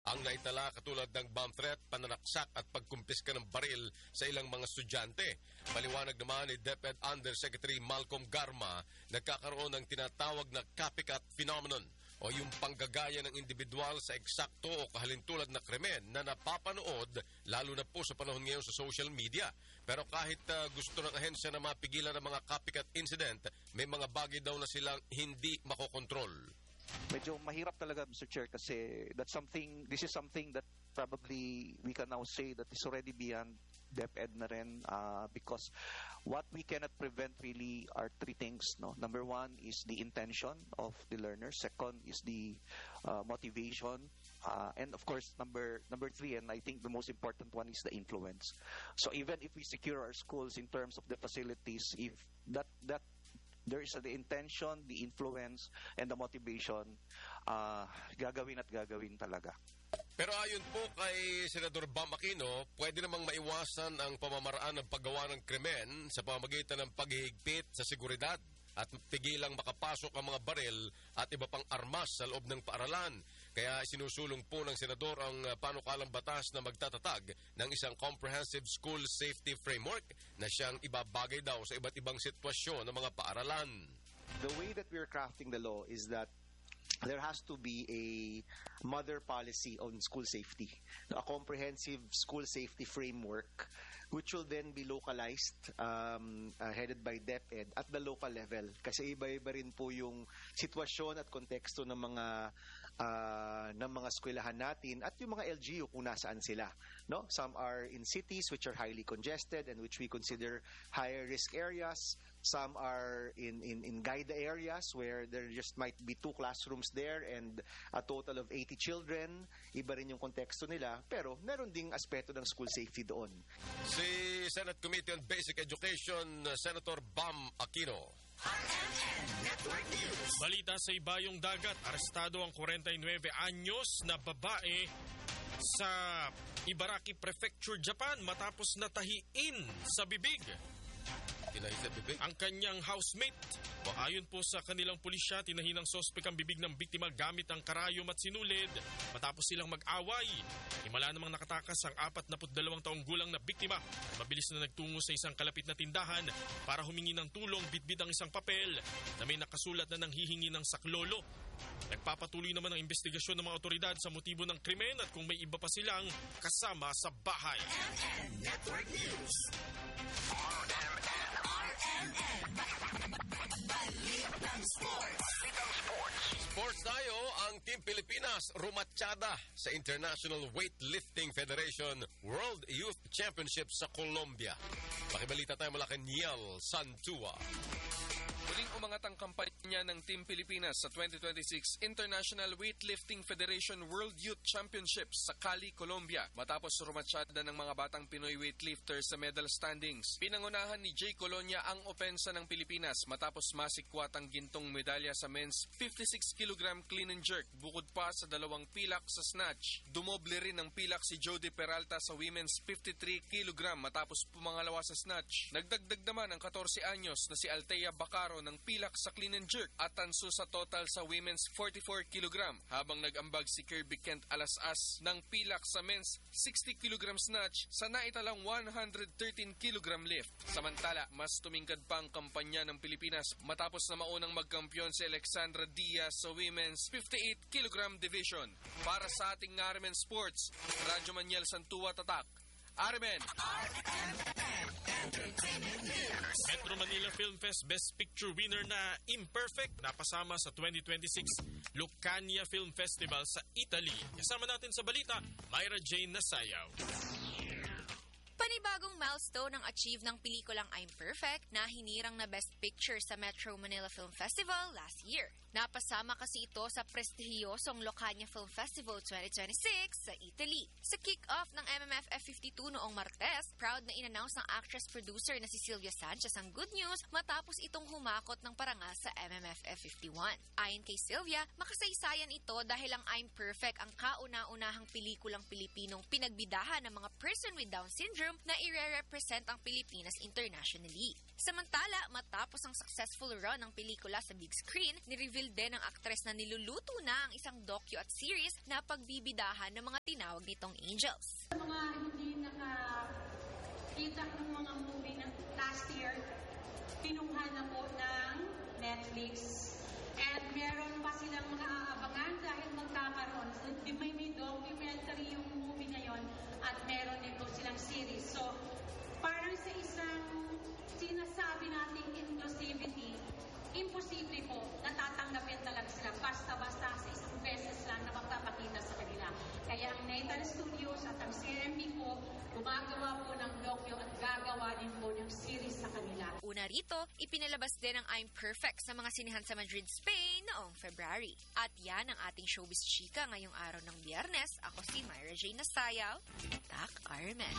ang naitala katulad ng bomb threat, pananaksak at pagkumpiska ng baril sa ilang mga estudyante. Paliwanag naman ni DepEd Undersecretary Malcolm Garma, nagkakaroon ng tinatawag na copycat phenomenon o yung panggagaya ng individual sa eksakto o kahalintulad na krimen na napapanood lalo na po sa panahon ngayon sa social media. Pero kahit gusto ng ahensya na mapigilan ang mga copycat incident, may mga bagay daw na silang hindi makokontrol. Medyo mahirap talaga, Mr. Chair, kasi this is something that probably we can now say that is already beyond DepEd na rin, because what we cannot prevent really are three things. No? Number one is the intention of the learner. Second is the motivation. And of course, number three, and I think the most important one, is the influence. So even if we secure our schools in terms of the facilities, if that there is the intention, the influence, and the motivation, gagawin at gagawin talaga. Pero ayon po kay Senador Bam Aquino, pwede namang maiwasan ang pamamaraan ng paggawa ng krimen sa pamamagitan ng paghihigpit sa seguridad at pigilang makapasok ang mga baril at iba pang armas sa loob ng paaralan. Kaya sinusulong po ng Senador ang panukalang batas na magtatatag ng isang comprehensive school safety framework na siyang ibabagay daw sa iba't ibang sitwasyon ng mga paaralan. The way that we're crafting the law is that there has to be a mother policy on school safety, a comprehensive school safety framework, which will then be localized, headed by DepEd at the local level. Kasi iba-iba rin po yung sitwasyon at konteksto ng mga eskwelahan natin at yung mga LGU kung nasaan sila. No? Some are in cities which are highly congested and which we consider higher risk areas. Some are in GAIDA areas where there just might be 2 classrooms there and a total of 80 children. Iba rin yung konteksto nila, pero meron ding aspeto ng school safety doon. Si Senate Committee on Basic Education, Senator Bam Aquino. Balita sa ibayong dagat, arestado ang 49 anyos na babae sa Ibaraki Prefecture, Japan matapos natahiin sa bibig ang kanyang housemate. Ayon po sa kanilang pulisya, tinahi ng sospek ang bibig ng biktima gamit ang karayom at sinulid matapos silang mag-away. Himala namang nakatakas ang 42 taong gulang na biktima. Mabilis na nagtungo sa isang kalapit na tindahan para humingi ng tulong, bitbit ang isang papel na may nakasulat na nanghihingi ng saklolo. Nagpapatuloy naman ang investigasyon ng mga otoridad sa motibo ng krimen at kung may iba pa silang kasama sa bahay. Network News. Sports tayo, ang Team Pilipinas rumatsyada sa International Weightlifting Federation World Youth Championship sa Colombia. Pakibalita tayo mula kay Niel Santua. Muling umangat ang kampanya ng Team Pilipinas sa 2026 International Weightlifting Federation World Youth Championships sa Cali, Colombia matapos rumatsyada ng mga batang Pinoy weightlifters sa medal standings. Pinangunahan ni Jay Colonia ang opensa ng Pilipinas matapos masikwat ang gintong medalya sa men's 56 kg clean and jerk bukod pa sa 2 pilak sa snatch. Dumoble rin ng pilak si Jody Peralta sa women's 53 kg matapos pumangalawa sa snatch. Nagdagdag naman ang 14 anyos na si Althea Bacaro ng pilak sa clean and jerk at tanso sa total sa women's 44 kg habang nag-ambag si Kirby Kent Alasas ng pilak sa men's 60 kg snatch sa naitalang 113 kg lift. Samantala, mas tumingkad pa ang kampanya ng Pilipinas matapos na maunang magkampiyon si Alexandra Diaz sa women's 58 kg division. Para sa ating Armen Sports, Radyo Maniel Santua Tatak. Armen! Metro Manila Film Fest Best Picture winner na Imperfect napasama sa 2026 Lucania Film Festival sa Italy. Kasama natin sa balita, Myra Jane Nasayaw. Panibagong milestone ang achieve ng pelikulang I'm Perfect na hinirang na Best Picture sa Metro Manila Film Festival last year. Napasama kasi ito sa prestihiyosong Lucania Film Festival 2026 sa Italy. Sa kick-off ng MMFF 52 noong Martes, proud na in-announce ng actress-producer na si Sylvia Sanchez ang good news matapos itong humakot ng parangal sa MMFF 51. Ayon kay Sylvia, makasaysayan ito dahil ang I'm Perfect ang kauna-unahang pelikulang Pilipinong pinagbidahan ng mga person with Down syndrome confirm na ire-represent ang Pilipinas internationally. Samantala, matapos ang successful run ng pelikula sa big screen, nireveal din ng aktres na niluluto na ang isang docu at series na pagbibidahan ng mga tinawag nitong angels. Sa mga hindi nakakita ng mga movie na last year, kinuha na po ng Netflix. And meron pa silang mga aabangan dahil magkakaroon. So, may documentary yung movie na yon at meron din po silang series. So, parang sa isang sinasabi nating inclusivity, imposible po natatanggapin talaga sila basta-basta sa isang beses lang na magpapakita sa kanila. Kaya ang Nathan Studios at ang CMB po, gumagawa po ng docu at gagawa din po ng series sa kanila. Una rito, ipinalabas din ang I'm Perfect sa mga sinihan sa Madrid, Spain noong February. At yan ang ating showbiz chika ngayong araw ng Biyernes. Ako si Myra J. Nasayaw, Tak Armen.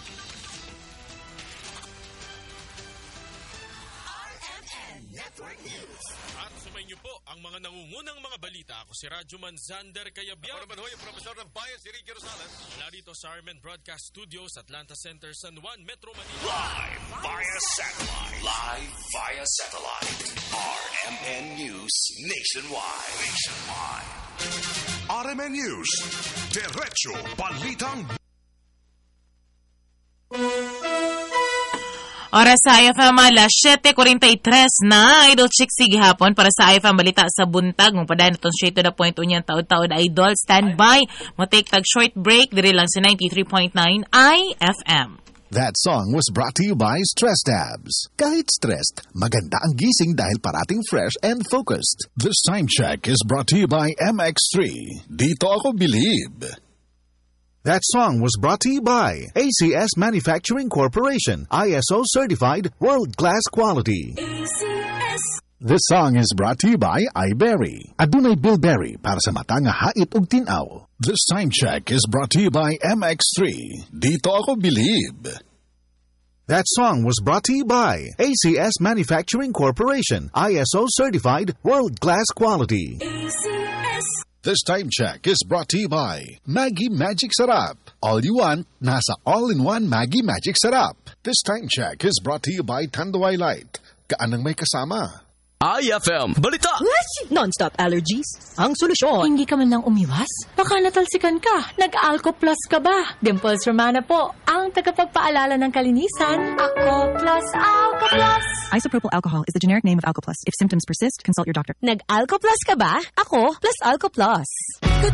Network News. At sumay niyo po ang mga nangungunang mga balita. Ako si Radyoman Zander Cayabyab. Ako naman ho yung profesor ng bayan, si Ricky Rosales. Mula dito sa Armen Broadcast Studios, Atlanta Center, San Juan, Metro Manila. Live via satellite. Live via satellite. RMN News Nationwide. RMN News. Diretso Balitang. Oras sa IFM, alas 7:43 na. Idol Chick sige hapon para sa IFM Balita sa buntag. Mong padayon itong straight to the point unyang taod-taod idol. Stand by. Mo take tag short break. Diri lang sa 93.9 IFM. That song was brought to you by Stress Tabs. Kahit stressed, maganda ang gising dahil parating fresh and focused. This time check is brought to you by MX3. Dito ako believe. That song was brought to you by ACS Manufacturing Corporation, ISO certified world-class quality. ACS. This song is brought to you by iBerry. Adunay Bilberry para sa mata nga hait ug tinaw. This time check is brought to you by MX3. Dito ako believe. That song was brought to you by ACS Manufacturing Corporation, ISO certified world-class quality. ACS. This time check is brought to you by Maggie Magic Sarap. All you want, nasa all-in-one Maggie Magic Sarap. This time check is brought to you by Tanduay Light. Kaanang may kasama. IFM Balita! Non-stop allergies? Ang solusyon. Hindi ka man lang umiwas? Baka natalsikan ka. Nag-Alco Plus ka ba? Dimples Romana po, ang tagapagpaalala ng kalinisan. Ako Plus, Alco Plus! Isopropyl alcohol is the generic name of Alco Plus. If symptoms persist, consult your doctor. Nag-Alco Plus ka ba? Ako Plus Alco Plus.